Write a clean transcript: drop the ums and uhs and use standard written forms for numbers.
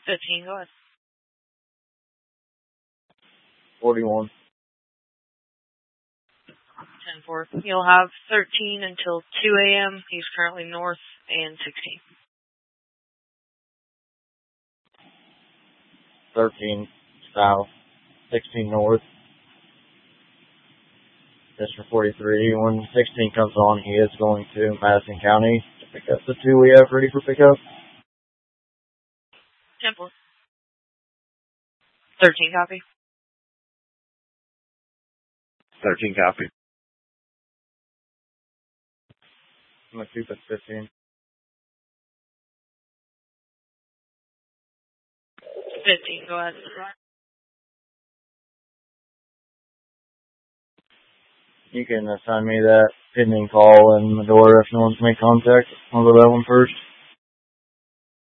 15, go ahead. 41. 10-4. You'll have 13 until 2 a.m. He's currently north and 16. 13 south, 16 north. District 43. When 16 comes on, he is going to Madison County to pick up the 2 we have ready for pickup. 10-4. 13 copy. 13 copy. I'm going to keep it 15. 15, go ahead. You can assign me that pending call in Medora if no one's made contact. I'll go that one first.